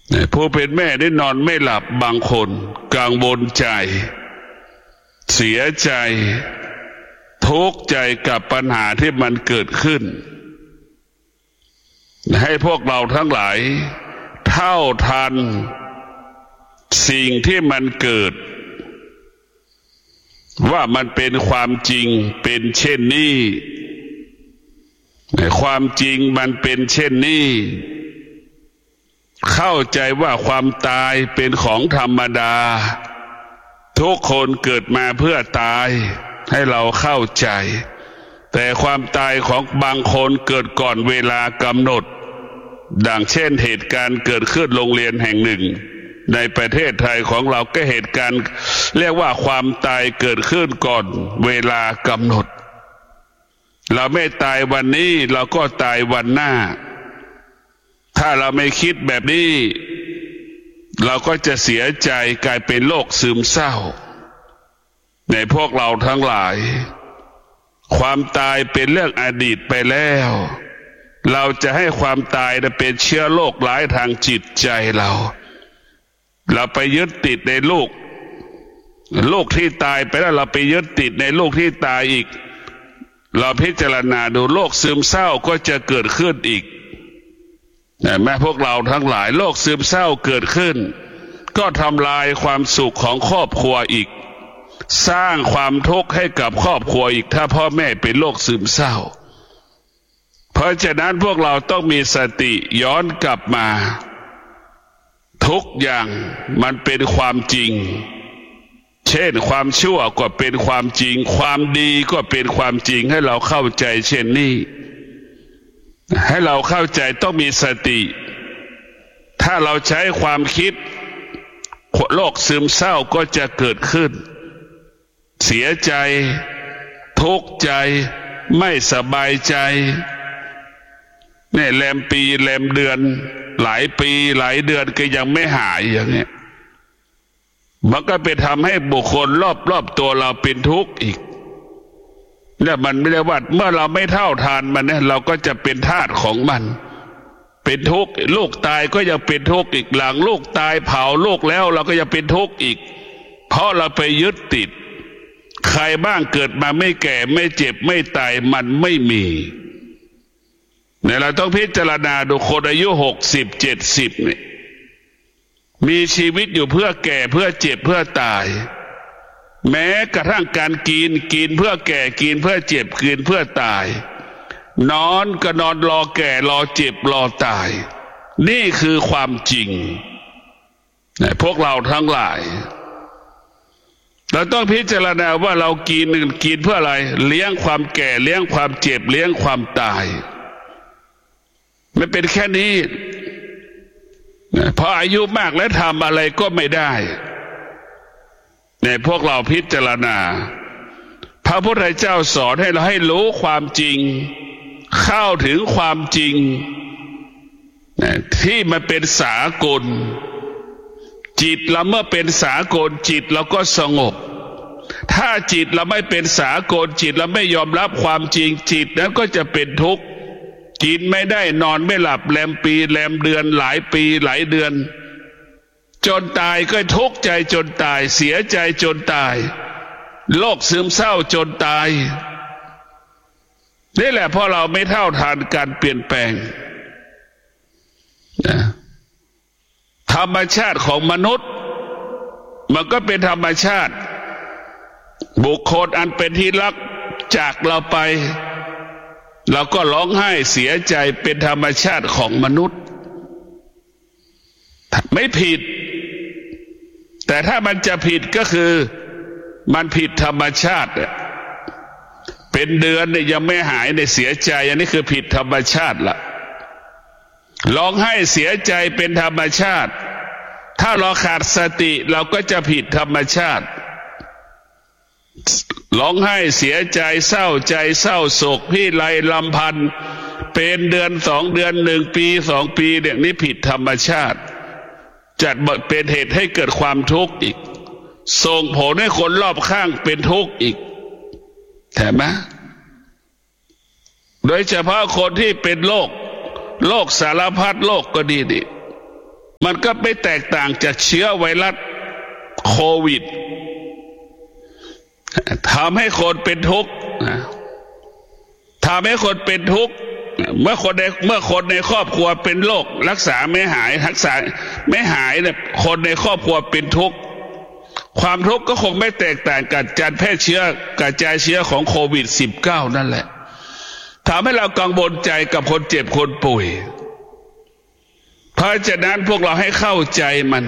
ผู้เป็นแม่ได้นอนไม่หลับบางคนกังวลใจเสียใจทุกข์ใจกับปัญหาที่มันเกิดขึ้นให้พวกเราทั้งหลายเท่าทันสิ่งที่มันเกิดว่ามันเป็นความจริงเป็นเช่นนี้ความจริงมันเป็นเช่นนี้เข้าใจว่าความตายเป็นของธรรมดาทุกคนเกิดมาเพื่อตายให้เราเข้าใจแต่ความตายของบางคนเกิดก่อนเวลากำหนดดังเช่นเหตุการณ์เกิดขึ้นโรงเรียนแห่งหนึ่งในประเทศไทยของเราก็เหตุการณ์เรียกว่าความตายเกิดขึ้นก่อนเวลากำหนดเราไม่ตายวันนี้เราก็ตายวันหน้าถ้าเราไม่คิดแบบนี้เราก็จะเสียใจกลายเป็นโรคซึมเศร้าในพวกเราทั้งหลายความตายเป็นเรื่องอดีตไปแล้วเราจะให้ความตายเป็นเชื้อโรคร้ายทางจิตใจเราไปยึดติดในลูกที่ตายไปแล้วเราไปยึดติดในลูกที่ตายอีกเราพิจารณาดูโรคซึมเศร้าก็จะเกิดขึ้นอีกแม้พวกเราทั้งหลายโรคซึมเศร้าเกิดขึ้นก็ทำลายความสุขของครอบครัวอีกสร้างความทุกข์ให้กับครอบครัวอีกถ้าพ่อแม่เป็นโรคซึมเศร้าเพราะฉะนั้นพวกเราต้องมีสติย้อนกลับมาทุกอย่างมันเป็นความจริงเช่นความชั่วก็เป็นความจริงความดีก็เป็นความจริงให้เราเข้าใจเช่นนี้ให้เราเข้าใจต้องมีสติถ้าเราใช้ความคิดโรคซึมเศร้าก็จะเกิดขึ้นเสียใจทุกข์ใจไม่สบายใจเนี่ยแรมปีแรมเดือนหลายปีหลายเดือนก็ยังไม่หายอย่างนี้มันก็ไปทำให้บุคคลรอบตัวเราเป็นทุกข์อีกเนี่ยมันไม่ได้ว่าเมื่อเราไม่เท่าทานมันเนี่ยเราก็จะเป็นทาสของมันเป็นทุกข์ลูกตายก็ยังเป็นทุกข์อีกหลังลูกตายเผาลูกแล้วเราก็ยังเป็นทุกข์อีกเพราะเราไปยึดติดใครบ้างเกิดมาไม่แก่ไม่เจ็บไม่ตายมันไม่มีเนี่ยเราต้องพิจารณาดูคนอายุ60-70เนี่ยมีชีวิตอยู่เพื่อแก่เพื่อเจ็บเพื่อตายแม้กระทั่งการกินเพื่อแก่กินเพื่อเจ็บกินเพื่อตายนอนก็นอนรอแก่รอเจ็บรอตายนี่คือความจริงพวกเราทั้งหลายเราต้องพิจารณาว่าเรากินเพื่ออะไรเลี้ยงความแก่เลี้ยงความเจ็บเลี้ยงความตายไม่เป็นแค่นี้พออายุมากแล้วทำอะไรก็ไม่ได้พวกเราพิจารณาพระพุทธเจ้าสอนให้เราให้รู้ความจริงเข้าถึงความจริงที่มันเป็นสากลจิตเราเมื่อเป็นสากลจิตเราก็สงบถ้าจิตเราไม่เป็นสากลจิตเราไม่ยอมรับความจริงจิตนั้นก็จะเป็นทุกข์กินไม่ได้นอนไม่หลับแรมปีแรมเดือนหลายปีหลายเดือนจนตายก็ทุกข์ใจจนตายเสียใจจนตายโรคซึมเศร้าจนตายนี่แหละเพราะเราไม่เท่าทันการเปลี่ยนแปลงธรรมชาติของมนุษย์มันก็เป็นธรรมชาติบุคคลอันเป็นที่รักจากเราไปเราก็ร้องไห้เสียใจเป็นธรรมชาติของมนุษย์ไม่ผิดแต่ถ้ามันจะผิดก็คือมันผิดธรรมชาติเป็นเดือนเนี่ยยังไม่หายในเสียใจอันนี้คือผิดธรรมชาติละร้องไห้เสียใจเป็นธรรมชาติถ้าเราขาดสติเราก็จะผิดธรรมชาติร้องไห้เสียใจเศร้าใจเศร้าโศกพี่ไลลำพันธ์เป็นเดือน2 เดือน1 ปี2 ปีเนี่ยนี่ผิดธรรมชาติจัดเป็นเหตุให้เกิดความทุกข์อีกส่งผลให้คนรอบข้างเป็นทุกข์อีกใช่ไหมโดยเฉพาะคนที่เป็นโรคสารพัดโรคก็ดีมันก็ไม่แตกต่างจากเชื้อไวรัสโควิดทำให้คนเป็นทุกข์ทำให้คนเป็นทุกข์เมื่อคนในครอบครัวเป็นโรครักษาไม่หายเนี่ยคนในครอบครัวเป็นทุกข์ความทุกข์ก็คงไม่แตกต่างกับการแพร่เชื้อกระจายเชื้อของโควิด-19 นั่นแหละทำให้เรากังวลใจกับคนเจ็บคนป่วยเพราะฉะนั้นพวกเราให้เข้าใจมัน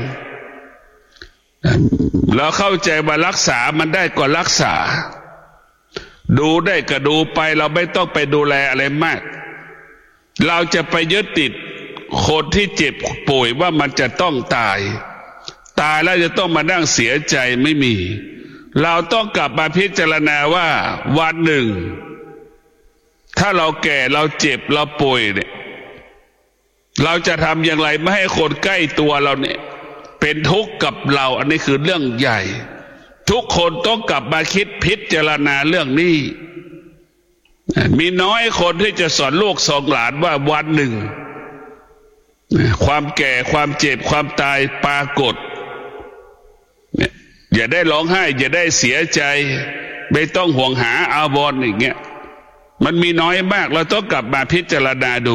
เราเข้าใจว่ารักษามันได้ก็รักษาดูได้ก็ดูไปเราไม่ต้องไปดูแลอะไรมากเราจะไปยึดติดคนที่เจ็บป่วยว่ามันจะต้องตายแล้วจะต้องมานั่งเสียใจไม่มีเราต้องกลับมาพิจารณาว่าวันหนึ่งถ้าเราแก่เราเจ็บเราป่วยเนี่ยเราจะทำอย่างไรไม่ให้คนใกล้ตัวเราเนี่ยเป็นทุกข์กับเราอันนี้คือเรื่องใหญ่ทุกคนต้องกลับมาคิดพิจารณาเรื่องนี้มีน้อยคนที่จะสอนลูกสอนหลานว่าวันหนึ่งความแก่ความเจ็บความตายปรากฏอย่าได้ร้องไห้อย่าได้เสียใจไม่ต้องห่วงหาอาวรณ์อย่างเงี้ยมันมีน้อยมากเราต้องกลับมาพิจารณาดู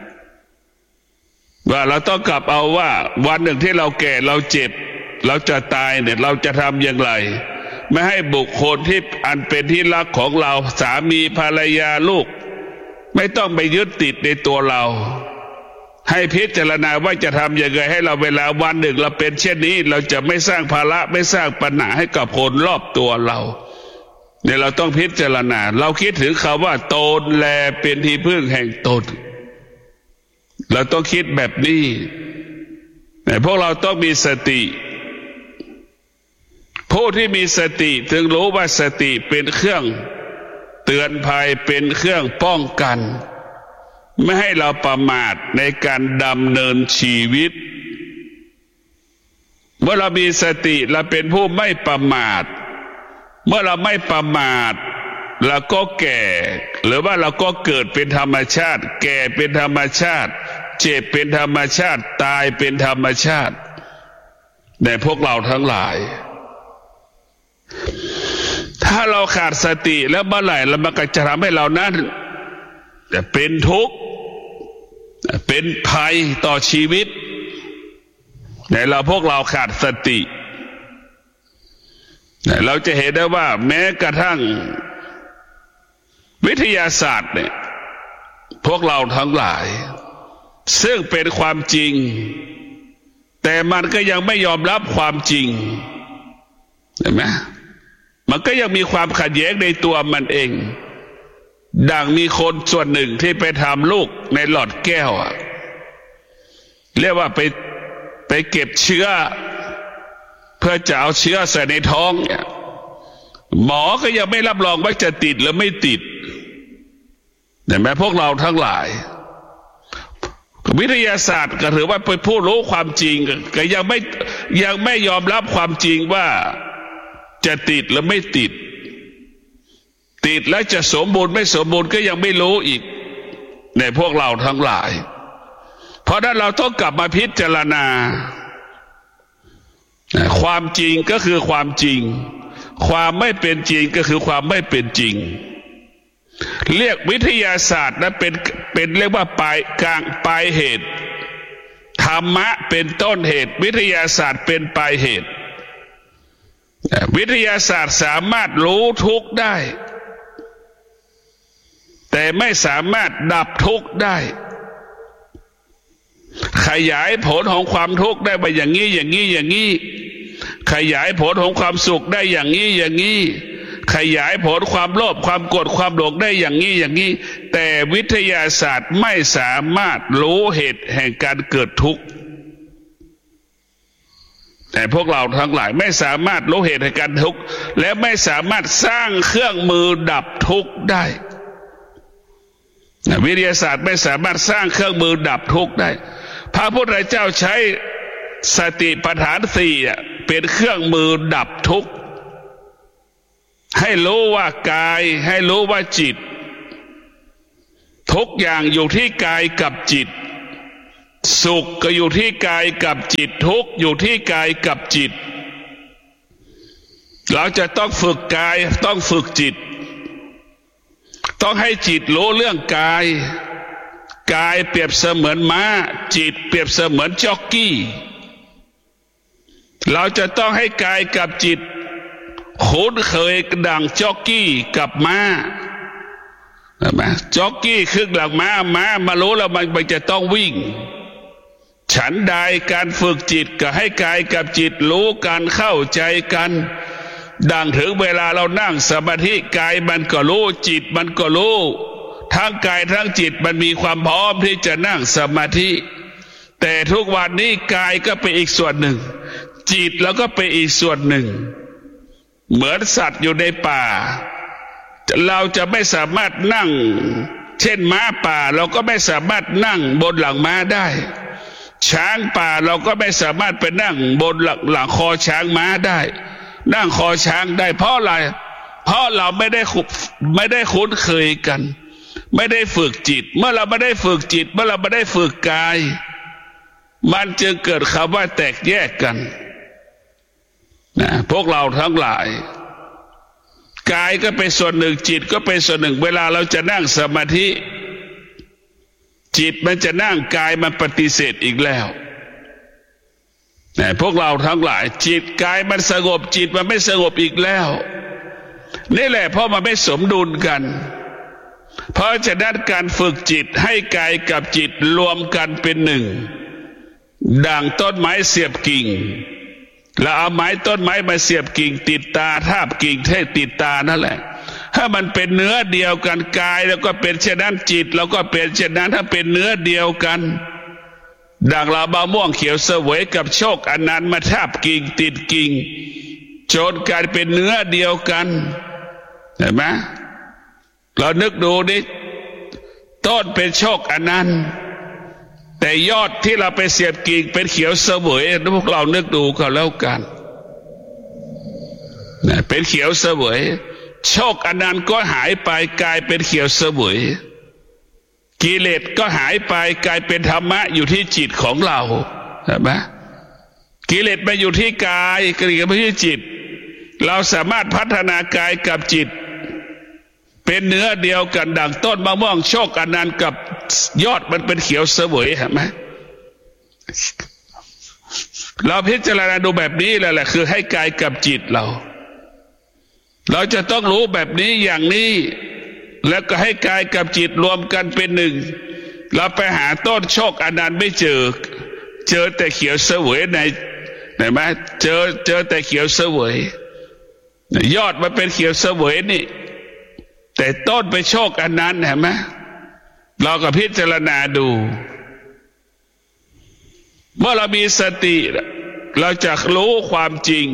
ว่าเราต้องกลับเอาว่าวันหนึ่งที่เราแก่เราเจ็บเราจะตายเนี่ยเราจะทำอย่างไรไม่ให้บุคคลที่อันเป็นที่รักของเราสามีภรรยาลูกไม่ต้องไปยึดติดในตัวเราให้พิจารณาว่าจะทำอย่างไรให้เราเวลาวันหนึ่งเราเป็นเช่นนี้เราจะไม่สร้างภาระไม่สร้างปัญหาให้กับคนรอบตัวเราเนี่ยเราต้องพิจารณาเราคิดถึงคำว่าตนแลเป็นที่พึ่งแห่งตนเราต้องคิดแบบนี้แต่พวกเราต้องมีสติผู้ที่มีสติถึงรู้ว่าสติเป็นเครื่องเตือนภัยเป็นเครื่องป้องกันไม่ให้เราประมาทในการดำเนินชีวิตเมื่อเรามีสติเราเป็นผู้ไม่ประมาทเมื่อเราไม่ประมาทเราก็แก่หรือว่าเราก็เกิดเป็นธรรมชาติแก่เป็นธรรมชาติเจ็บเป็นธรรมชาติตายเป็นธรรมชาติแต่พวกเราทั้งหลายถ้าเราขาดสติแล้วเมื่อไหร่แล้วมันก็จะทำให้เรานั้นจะเป็นทุกข์เป็นภัยต่อชีวิตแต่พวกเราขาดสติเราจะเห็นได้ว่าแม้กระทั่งวิทยาศาสตร์เนี่ยพวกเราทั้งหลายซึ่งเป็นความจริงแต่มันก็ยังไม่ยอมรับความจริงเห็นไหมมันก็ยังมีความขัดแย้งในตัวมันเองดังมีคนส่วนหนึ่งที่ไปทำลูกในหลอดแก้วเรียกว่าไปเก็บเชื้อเพื่อจะเอาเชื้อใส่ในท้องเนี่ยหมอก็ยังไม่รับรองว่าจะติดหรือไม่ติดเห็นไหมพวกเราทั้งหลายวิทยาศาสตร์ก็ถือว่าเป็นผู้รู้ความจริงก็ยังไม่ยอมรับความจริงว่าจะติดหรือไม่ติดแล้วจะสมบูรณ์ไม่สมบูรณ์ก็ยังไม่รู้อีกในพวกเราทั้งหลายเพราะนั้นเราต้องกลับมาพิจารณาความจริงก็คือความจริงความไม่เป็นจริงก็คือความไม่เป็นจริงเรียกวิทยาศาสตร์นั้นเป็นเรียกว่าปลายเหตุธรรมะเป็นต้นเหตุวิทยาศาสตร์เป็นปลายเหตุวิทยาศาสตร์สามารถรู้ทุกข์ได้แต่ไม่สามารถดับทุกข์ได้ขยายผลของความทุกข์ได้ไปอย่างนี้ขยายผลของความสุขได้อย่างนี้ขยายผลความโลภความโกรธความหลงได้อย่างนี้แต่วิทยาศาสตร์ไม่สามารถรู้เหตุแห่งการเกิดทุกข์แต่พวกเราทั้งหลายไม่สามารถรู้เหตุแห่งการทุกข์และไม่สามารถสร้างเครื่องมือดับทุกข์ได้วิทยาศาสตร์ไม่สามารถสร้างเครื่องมือดับทุกข์ได้พระพุทธเจ้าใช้สติปัฏฐานสี่เป็นเครื่องมือดับทุกข์ให้รู้ว่ากายให้รู้ว่าจิตทุกอย่างอยู่ที่กายกับจิตสุขก็อยู่ที่กายกับจิตทุกข์อยู่ที่กายกับจิตเราจะต้องฝึกกายต้องฝึกจิตต้องให้จิตรู้เรื่องกายกายเปรียบเสมือนม้าจิตเปรียบเสมือนจ็อกกี้เราจะต้องให้กายกับจิตคุ้นเคยดังจ็อกกี้กับม้าจ็อกกี้คือหลังม้ามารู้แล้วมันจะต้องวิ่งฉันใดการฝึกจิตก็ให้กายกับจิตรู้กันเข้าใจกันดังถึงเวลาเรานั่งสมาธิกายมันก็รู้จิตมันก็รู้ทั้งกายทั้งจิตมันมีความพร้อมที่จะนั่งสมาธิแต่ทุกวันนี้กายก็เป็นอีกส่วนหนึ่งจิตแล้วก็เป็นอีกส่วนหนึ่งเหมือนสัตว์อยู่ในป่าเราจะไม่สามารถนั่งเช่นม้าป่าเราก็ไม่สามารถนั่งบนหลังม้าได้ช้างป่าเราก็ไม่สามารถไปนั่งบนหลังคอช้างม้าได้นั่งคอช้างได้เพราะอะไรเพราะเราไม่ได้คุ้นเคยกันไม่ได้ฝึกจิตเมื่อเราไม่ได้ฝึกจิตเมื่อเราไม่ได้ฝึกกายมันจึงเกิดคำว่าแตกแยกกันนะพวกเราทั้งหลายกายก็เป็นส่วนหนึ่งจิตก็เป็นส่วนหนึ่งเวลาเราจะนั่งสมาธิจิตมันจะนั่งกายมันปฏิเสธอีกแล้วพวกเราทั้งหลายจิตกายมันสงบจิตมันไม่สงบอีกแล้วนี่แหละเพราะมันไม่สมดุลกันเพราะฉะนั้นการฝึกจิตให้กายกับจิตรวมกันเป็นหนึ่งดังต้นไม้เสียบกิ่งแล้วเอาไม้ต้นไม้มาเสียบกิ่งติดตาทาบกิ่งให้ติดตานั่นแหละถ้ามันเป็นเนื้อเดียวกันกายแล้วก็เป็นเช่นนั้นจิตแล้วก็เป็นเช่นนั้นถ้าเป็นเนื้อเดียวกันดังเรามะม่วงเขียวเสวยกับโชคอันนั้นมาทาบกิ่งติดกิ่งจนกลายเป็นเนื้อเดียวกันเห็นไหมเรานึกดูดิต้นเป็นโชคอันนั้นแต่ยอดที่เราไปเสียบกิ่งเป็นเขียวเสวยพวกเรานึกดูก็แล้วกันเป็นเขียวเสวยโชคอันนั้นก็หายไปกลายเป็นเขียวเสวยกิเลสก็หายไปกลายเป็นธรรมะอยู่ที่จิตของเราเห็นไหมกิเลสมาอยู่ที่กายกิเลสมาที่จิตเราสามารถพัฒนากายกับจิตเป็นเนื้อเดียวกันดังต้นมะม่วงโชคอันนั้นกับยอดมันเป็นเขียวเสวยเห็นไหมเราพิจารณาดูแบบนี้แหละคือให้กายกับจิตเราจะต้องรู้แบบนี้อย่างนี้แล้วก็ให้กายกับจิตรวมกันเป็นหนึ่งเราไปหาต้นโชคอันนั้นไม่เจอแต่เขียวเสวยในเห็นไหมเจอแต่เขียวเสวยยอดมันเป็นเขียวเสวยนี่แต่ต้นไปโชคอันนั้นเห็นไหมเราก็พิจารณาดูเมื่อเรามีสติเราจะรู้ความจริง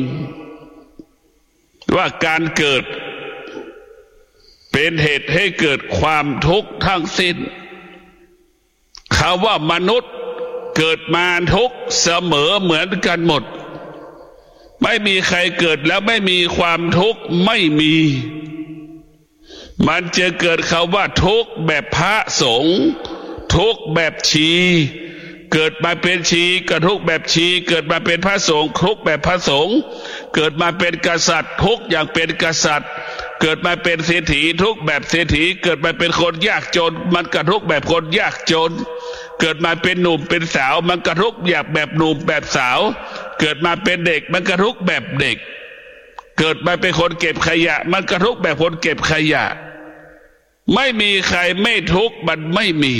ว่าการเกิดเป็นเหตุให้เกิดความทุกข์ทั้งสิ้นคำว่ามนุษย์เกิดมาทุกข์เสมอเหมือนกันหมดไม่มีใครเกิดแล้วไม่มีความทุกข์ไม่มีมันจะเกิดคำว่าทุกข์แบบพระสงฆ์ทุกข์แบบชีเกิดมาเป็นชีก็ทุกข์แบบชีเกิดมาเป็นพระสงฆ์ทุกข์แบบพระสงฆ์เกิดมาเป็นกษัตริย์ทุกข์อย่างเป็นกษัตริย์เกิดมาเป็นเศรษฐีทุกข์แบบเศรษฐีเกิดมาเป็นคนยากจนมันก็ทุกข์แบบคนยากจนเกิดมาเป็นหนุ่มเป็นสาวมันก็ทุกข์อยากแบบหนุ่มแบบสาวเกิดมาเป็นเด็กมันก็ทุกข์แบบเด็กเกิดมาเป็นคนเก็บขยะมันก็ทุกข์แบบคนเก็บขยะไม่มีใครไม่ทุกข์มันไม่มี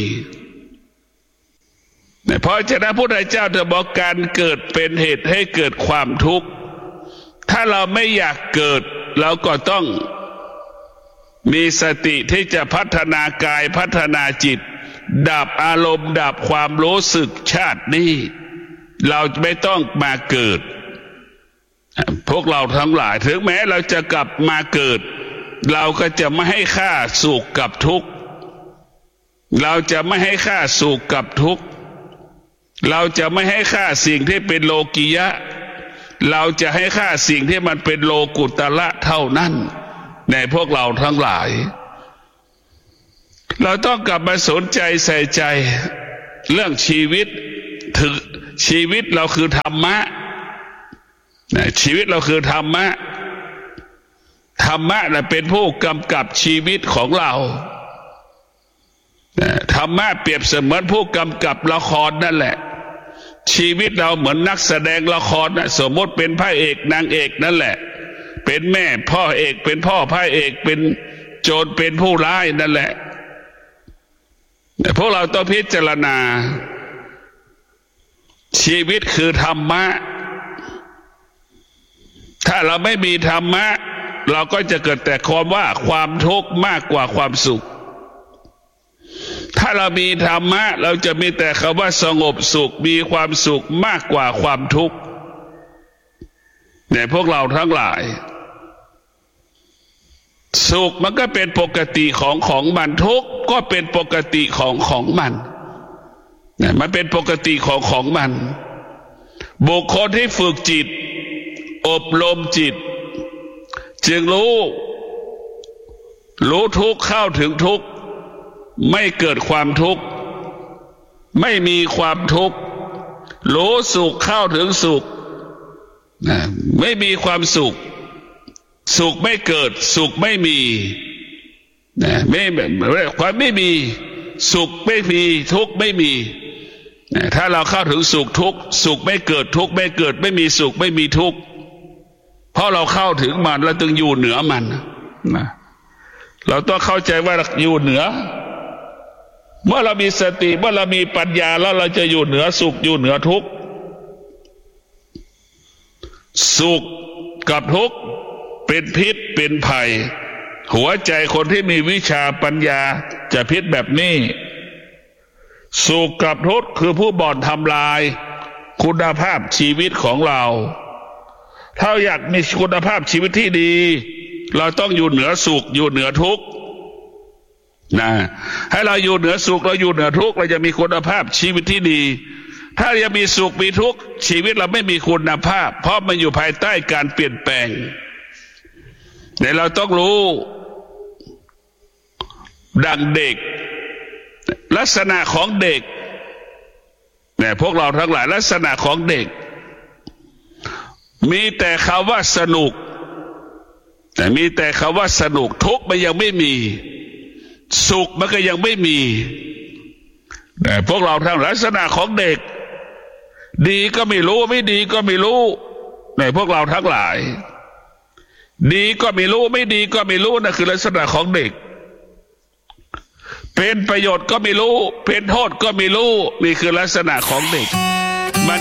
เพราะฉะนั้นพระพุทธเจ้าจะบอกการเกิดเป็นเหตุให้เกิดความทุกข์ถ้าเราไม่อยากเกิดเราก็ต้องมีสติที่จะพัฒนากายพัฒนาจิตดับอารมณ์ดับความรู้สึกชาตินี้เราไม่ต้องมาเกิดพวกเราทั้งหลายถึงแม้เราจะกลับมาเกิดเราก็จะไม่ให้ค่าสุขกับทุกข์เราจะไม่ให้ค่าสุขกับทุกข์เราจะไม่ให้ค่าสิ่งที่เป็นโลกิยะเราจะให้ค่าสิ่งที่มันเป็นโลกุตระเท่านั้นในพวกเราทั้งหลายเราต้องกลับมาสนใจใส่ใจเรื่องชีวิตชีวิตเราคือธรรมะชีวิตเราคือธรรมะธรรมะน่ะเป็นผู้กำกับชีวิตของเราธรรมะเปรียบเสมือนผู้กำกับละครนั่นแหละชีวิตเราเหมือนนักแสดงละครนะสมมติเป็นพระเอกนางเอกนั่นแหละเป็นแม่พ่อเอกเป็นพ่อพระเอกเป็นโจรเป็นผู้ร้ายนั่นแหละพวกเราต้องพิจารณาชีวิตคือธรรมะถ้าเราไม่มีธรรมะเราก็จะเกิดแต่ความทุกข์มากกว่าความสุขถ้าเรามีธรรมะเราจะมีแต่คำว่าสงบสุขมีความสุขมากกว่าความทุกข์เนี่ยพวกเราทั้งหลายสุขมันก็เป็นปกติของมันทุกข์ก็เป็นปกติของมันเนี่ยมันเป็นปกติของมันบุคคลที่ฝึกจิตอบรมจิตจึงรู้ทุกข์เข้าถึงทุกข์ไม่เกิดความทุกข์ไม่มีความทุกข์รู้สุขเข้าถึงสุขไม่มีความสุขสุขไม่เกิดสุขไม่มีความไม่มีสุขไม่มีทุกข์ไม่มีถ้าเราเข้าถึงสุขทุกข์สุขไม่เกิดทุกข์ไม่เกิดไม่มีสุขไม่มีทุกข์เพราะเราเข้าถึงมันเราจึงอยู่เหนือมันนะเราต้องเข้าใจว่าอยู่เหนือเมื่อเรามีสติเมื่อเรามีปัญญาแล้วเราจะอยู่เหนือสุขอยู่เหนือทุกข์สุขกับทุกข์เป็นพิษเป็นภัยหัวใจคนที่มีวิชาปัญญาจะพิษแบบนี้สุขกับทุกข์คือผู้บ่อนทำลายคุณภาพชีวิตของเราถ้าอยากมีคุณภาพชีวิตที่ดีเราต้องอยู่เหนือสุขอยู่เหนือทุกข์นะให้เราอยู่เหนือสุขเราอยู่เหนือทุกข์เราจะมีคุณภาพชีวิตที่ดีถ้ายังมีสุขมีทุกข์ชีวิตเราไม่มีคุณภาพเพราะมันอยู่ภายใต้การเปลี่ยนแปลงแต่เราต้องรู้ดังเด็กลักษณะของเด็กเนี่ยพวกเราทั้งหลายลักษณะของเด็กมีแต่คำว่าสนุกแต่มีแต่คำว่าสนุกทุกข์มันยังไม่มีสุขมันก็ยังไม่มีแต่พวกเราทั้งลักษณะของเด็กดีก็ไม่รู้ไม่ดีก็ไม่รู้ในพวกเราทั้งหลายดีก็ไม่รู้ไม่ดีก็ไม่รู้นั่นคือลักษณะของเด็กเป็นประโยชน์ก็ไม่รู้เป็นโทษก็ไม่รู้นี่คือลักษณะของเด็ก